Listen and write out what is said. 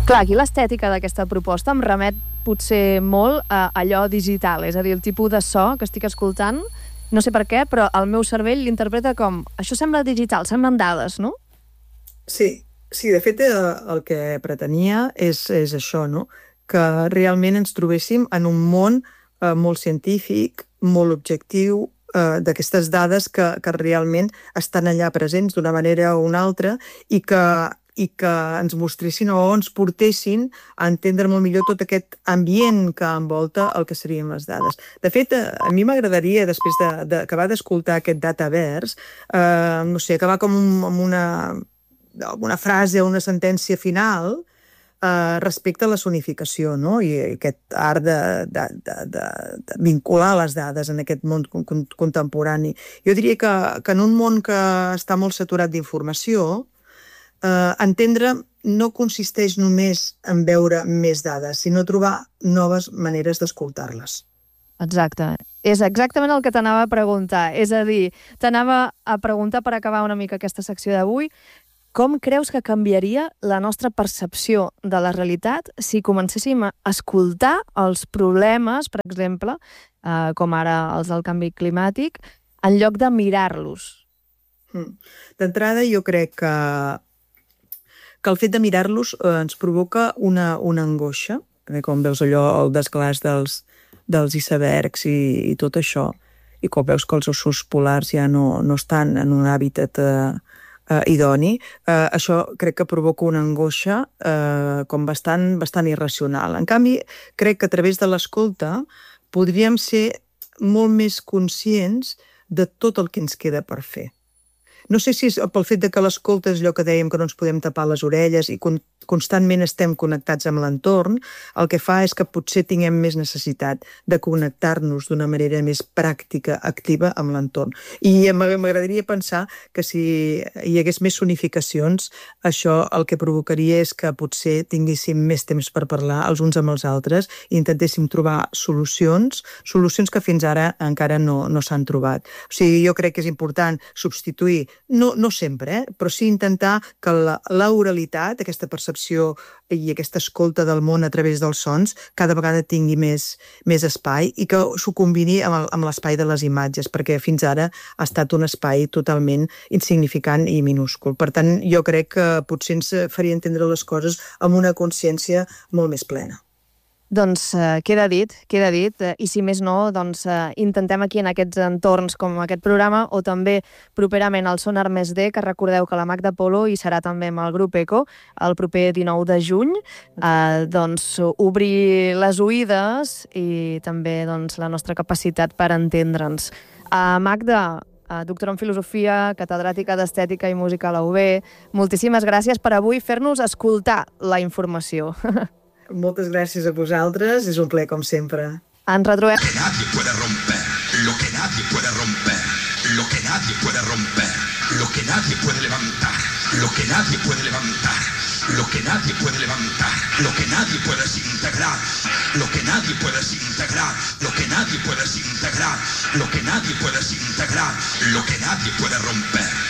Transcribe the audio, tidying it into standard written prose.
Clar, aquí l'estètica d'aquesta proposta em remet potser molt a allò digital, és a dir, el tipus de so que estic escoltant, no sé per què, però el meu cervell l'interpreta com això sembla digital, semblen dades, no? Sí, de fet el que pretenia és això, no? Que realment ens trobéssim en un món molt científic, molt objectiu, d'aquestes dades que realment estan allà presents d'una manera o una altra i que ens mostressin o ens portessin a entendre molt millor tot aquest ambient que envolta el que serien les dades. De fet, a mi m'agradaria, després d'acabar d'escoltar aquest Dataverse, no sé, acabar com amb una frase o una sentència final respecte a la sonificació, no? I aquest art de vincular les dades en aquest món contemporani. Jo diria que en un món que està molt saturat d'informació, entendre no consisteix només en veure més dades, sinó trobar noves maneres d'escoltar-les. Exacte. És exactament el que t'anava a preguntar. És a dir, t'anava a preguntar per acabar una mica aquesta secció d'avui, com creus que canviaria la nostra percepció de la realitat si comencéssim a escoltar els problemes, per exemple, com ara els del canvi climàtic, en lloc de mirar-los? D'entrada, jo crec que el fet de mirar-los ens provoca una angoixa, com veus allò, el desglàs dels icebergs i tot això, i com veus que els ossos polars ja no estan en un hàbitat idoni, això crec que provoca una angoixa com bastant irracional. En canvi, crec que a través de l'escolta podríem ser molt més conscients de tot el que ens queda per fer. No sé si és pel fet que l'escolta és allò que dèiem que no ens podem tapar les orelles i constantment estem connectats amb l'entorn, el que fa és que potser tinguem més necessitat de connectar-nos d'una manera més pràctica, activa amb l'entorn. I m'agradaria pensar que si hi hagués més sonificacions, això el que provocaria és que potser tinguéssim més temps per parlar els uns amb els altres i intentéssim trobar solucions que fins ara encara no s'han trobat. O sigui, jo crec que és important substituir, no sempre, però sí intentar que l'oralitat, aquesta percepció i aquesta escolta del món a través dels sons cada vegada tingui més espai i que s'ho combini amb l'espai de les imatges, perquè fins ara ha estat un espai totalment insignificant i minúscul. Per tant, jo crec que potser ens faria entendre les coses amb una consciència molt més plena. Doncs queda dit, i si més no, doncs intentem aquí en aquests entorns com aquest programa o també properament al Sonar Més D, que recordeu que la Magda Polo hi serà també amb el grup ECO el proper 19 de juny, doncs obrir les oïdes i també doncs, la nostra capacitat per entendre'ns. Magda, doctora en Filosofia, catedràtica d'Estètica i Música a la UB, moltíssimes gràcies per avui fer-nos escoltar la informació. Moltes gràcies a vosaltres, és un plaer com sempre. Ens retrobem. Lo que nadie puede romper, lo que nadie puede romper, lo que nadie puede romper, lo que nadie puede levantar, lo que nadie puede levantar, lo que nadie puede levantar, lo que nadie puede desintegrar, lo que nadie puede desintegrar, lo que nadie puede desintegrar, lo que nadie puede desintegrar, lo que nadie puede romper.